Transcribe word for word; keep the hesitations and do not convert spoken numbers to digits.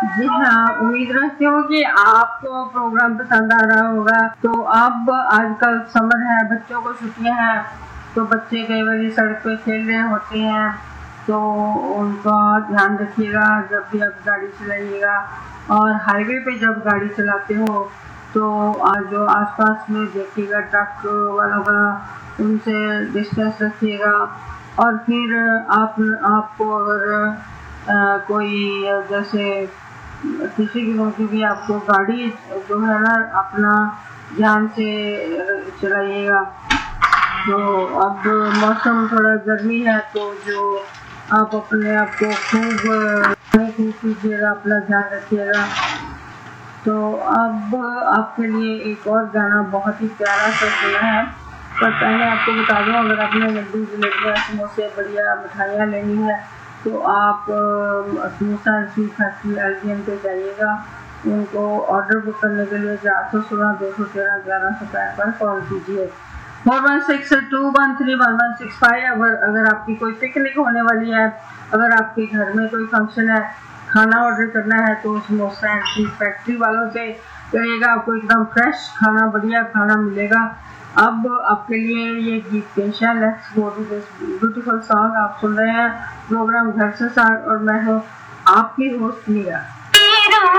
जी हाँ, उम्मीद रखती हूँ कि आपको प्रोग्राम पसंद आ रहा होगा। तो अब आजकल समर है, बच्चों को छुट्टियाँ हैं, तो बच्चे कई बार सड़क पे खेल रहे होते हैं, तो उनका ध्यान रखिएगा जब भी आप गाड़ी चलाइएगा। और हाईवे पे जब गाड़ी चलाते हो तो आज जो आसपास में देखिएगा ट्रक वालों का, उनसे डिस्टेंस रखिएगा। और फिर आप आपको अगर आ, कोई जैसे किसी किस्म की भी आपको गाड़ी जो है ना, अपना ध्यान से चलाइएगा। तो अब मौसम थोड़ा गर्मी है, तो जो आप अपने आप को खूब खूब कीजिएगा, अपना ध्यान रखिएगा। तो अब आपके लिए एक और गाना बहुत ही प्यारा सा सुना है, पर पहले आपको बता दूं, अगर आपने लड्डू जलेबियाँ समोसे बढ़िया मिठाइयाँ लेनी है तो आप समोसा एंड स्वीट फैक्ट्री एल्जियम पे जाइएगा। उनको ऑर्डर बुक करने के लिए चार सौ सोलह दो सौ तेरह ग्यारह सौ पैंठ पर कॉल कीजिए। Four one six to one three one one six five. अगर अगर आपकी कोई पिकनिक होने वाली है, अगर आपके घर में कोई फंक्शन है, खाना ऑर्डर करना है, तो समोसा एंड स्वीट फैक्ट्री वालों से करिएगा, आपको एकदम फ्रेश खाना, बढ़िया खाना मिलेगा। अब आपके लिए ये गीत पेश है, let's go to this beautiful song. आप सुन रहे हैं प्रोग्राम घर से साथ, और मैं हूँ आपकी होस्ट मीरा।